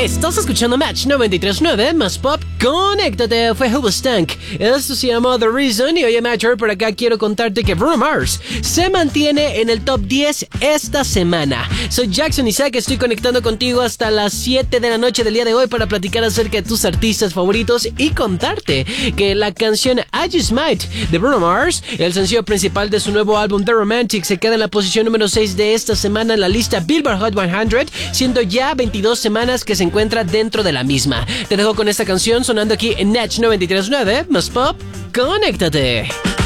Estás escuchando Match 93.9 más pop. Conéctate, fue Hoobastank. Esto se llama The Reason. Y oye, Matcher, por acá quiero contarte que Bruno Mars se mantiene en el top 10 esta semana. Soy Jackson Isaac, estoy conectando contigo hasta las 7 de la noche del día de hoy para platicar acerca de tus artistas favoritos y contarte que la canción I Just Might de Bruno Mars, el sencillo principal de su nuevo álbum The Romantic, se queda en la posición número 6 de esta semana en la lista Billboard Hot 100, siendo ya 22 semanas que se encuentra dentro de la misma. Te dejo con esta canción sonando aquí en Natch 93.9 más pop. Conéctate.